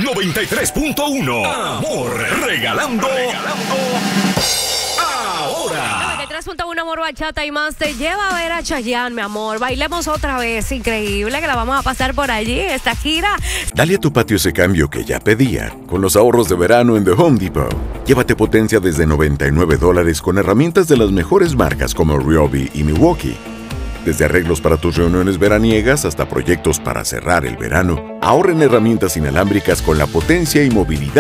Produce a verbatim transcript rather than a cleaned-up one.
noventa y tres punto uno. Amor, regalando. Regalando. Ahora. noventa y tres punto uno Amor, Bachata y más te lleva a ver a Chayanne, mi amor. Bailemos otra vez, increíble, que la vamos a pasar por allí, esta gira. Dale a tu patio ese cambio que ya pedía, con los ahorros de verano en The Home Depot. Llévate potencia desde noventa y nueve dólares con herramientas de las mejores marcas como Ryobi y Milwaukee. Desde arreglos para tus reuniones veraniegas hasta proyectos para cerrar el verano, ahorra en herramientas inalámbricas con la potencia y movilidad